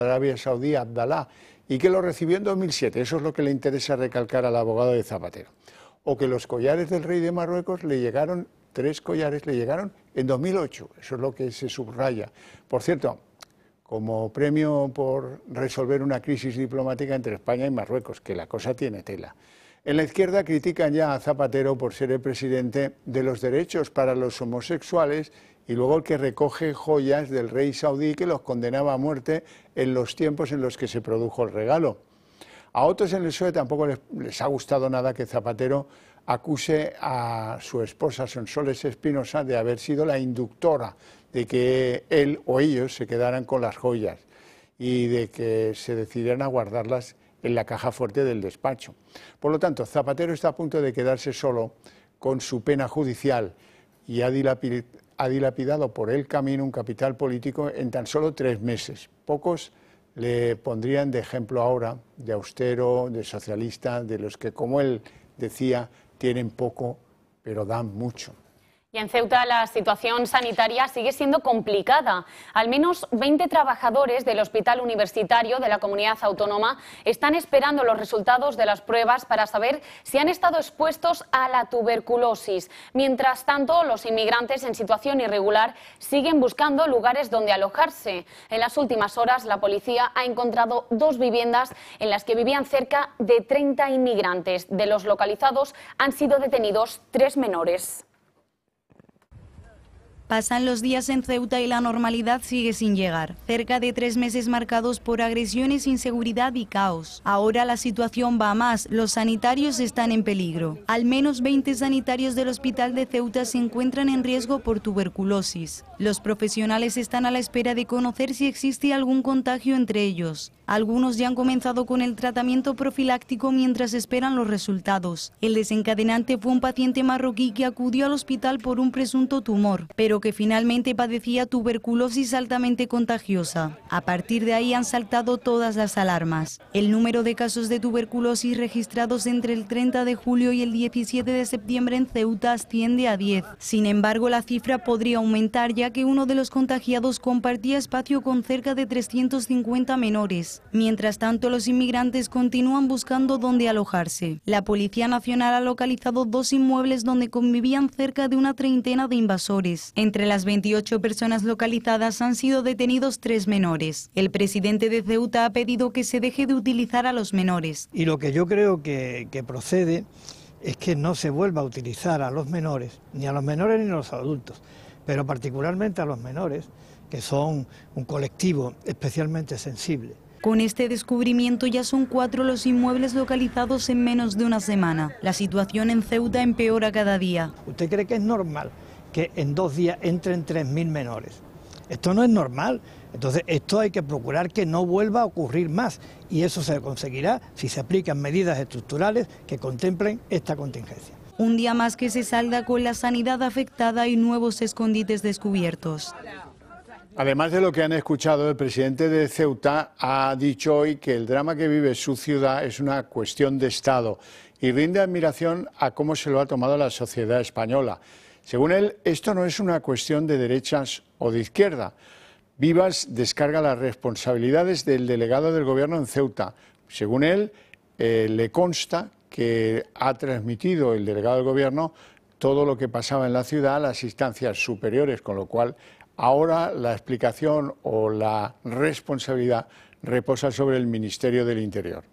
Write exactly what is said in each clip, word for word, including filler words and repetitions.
Arabia Saudí, Abdalá, y que lo recibió en dos mil siete. Eso es lo que le interesa recalcar al abogado de Zapatero. O que los collares del rey de Marruecos le llegaron, tres collares le llegaron en dos mil ocho. Eso es lo que se subraya. Por cierto, como premio por resolver una crisis diplomática entre España y Marruecos, que la cosa tiene tela. En la izquierda critican ya a Zapatero por ser el presidente de los derechos para los homosexuales y luego el que recoge joyas del rey saudí que los condenaba a muerte en los tiempos en los que se produjo el regalo. A otros en el P S O E tampoco les, les ha gustado nada que Zapatero acuse a su esposa Sonsoles Espinosa de haber sido la inductora de que él o ellos se quedaran con las joyas y de que se decidieran a guardarlas en la caja fuerte del despacho. Por lo tanto, Zapatero está a punto de quedarse solo con su pena judicial y ha dilapidado, ha dilapidado por el camino un capital político en tan solo tres meses. Pocos le pondrían de ejemplo ahora, de austero, de socialista, de los que, como él decía, tienen poco, pero dan mucho. Y en Ceuta la situación sanitaria sigue siendo complicada. Al menos veinte trabajadores del Hospital Universitario de la Comunidad Autónoma están esperando los resultados de las pruebas para saber si han estado expuestos a la tuberculosis. Mientras tanto, los inmigrantes en situación irregular siguen buscando lugares donde alojarse. En las últimas horas, la policía ha encontrado dos viviendas en las que vivían cerca de treinta inmigrantes. De los localizados han sido detenidos tres menores. Pasan los días en Ceuta y la normalidad sigue sin llegar. Cerca de tres meses marcados por agresiones, inseguridad y caos. Ahora la situación va a más. Los sanitarios están en peligro. Al menos veinte sanitarios del hospital de Ceuta se encuentran en riesgo por tuberculosis. Los profesionales están a la espera de conocer si existe algún contagio entre ellos. Algunos ya han comenzado con el tratamiento profiláctico mientras esperan los resultados. El desencadenante fue un paciente marroquí que acudió al hospital por un presunto tumor, pero que finalmente padecía tuberculosis altamente contagiosa. A partir de ahí han saltado todas las alarmas. El número de casos de tuberculosis registrados entre el treinta de julio y el diecisiete de septiembre en Ceuta asciende a diez. Sin embargo, la cifra podría aumentar ya que uno de los contagiados compartía espacio con cerca de trescientos cincuenta menores. Mientras tanto, los inmigrantes continúan buscando dónde alojarse. La Policía Nacional ha localizado dos inmuebles donde convivían cerca de una treintena de invasores. Entre las veintiocho personas localizadas han sido detenidos tres menores. El presidente de Ceuta ha pedido que se deje de utilizar a los menores. Y lo que yo creo que, que procede es que no se vuelva a utilizar a los menores, ni a los menores ni a los adultos, pero particularmente a los menores, que son un colectivo especialmente sensible. Con este descubrimiento ya son cuatro los inmuebles localizados en menos de una semana. La situación en Ceuta empeora cada día. ¿Usted cree que es normal que en dos días entren tres mil menores? Esto no es normal. Entonces esto hay que procurar que no vuelva a ocurrir más y eso se conseguirá si se aplican medidas estructurales que contemplen esta contingencia. Un día más que se salda con la sanidad afectada y nuevos escondites descubiertos. Además de lo que han escuchado, el presidente de Ceuta ha dicho hoy que el drama que vive su ciudad es una cuestión de Estado y rinde admiración a cómo se lo ha tomado la sociedad española. Según él, esto no es una cuestión de derechas o de izquierda. Vivas descarga las responsabilidades del delegado del gobierno en Ceuta. Según él, eh, le consta que ha transmitido el delegado del gobierno todo lo que pasaba en la ciudad a las instancias superiores, con lo cual ahora la explicación o la responsabilidad reposa sobre el Ministerio del Interior.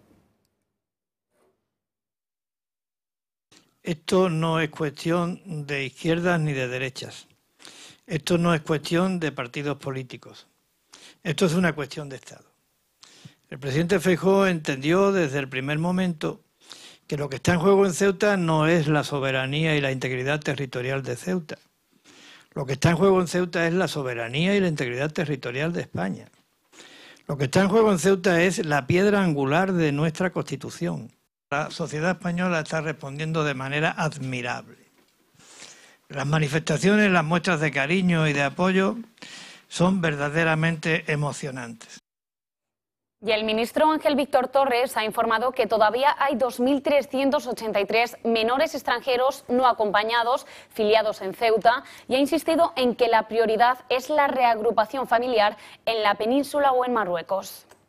Esto no es cuestión de izquierdas ni de derechas. Esto no es cuestión de partidos políticos. Esto es una cuestión de Estado. El presidente Feijóo entendió desde el primer momento que lo que está en juego en Ceuta no es la soberanía y la integridad territorial de Ceuta. Lo que está en juego en Ceuta es la soberanía y la integridad territorial de España. Lo que está en juego en Ceuta es la piedra angular de nuestra Constitución. La sociedad española está respondiendo de manera admirable. Las manifestaciones, las muestras de cariño y de apoyo son verdaderamente emocionantes. Y el ministro Ángel Víctor Torres ha informado que todavía hay dos mil trescientos ochenta y tres menores extranjeros no acompañados filiados en Ceuta y ha insistido en que la prioridad es la reagrupación familiar en la península o en Marruecos.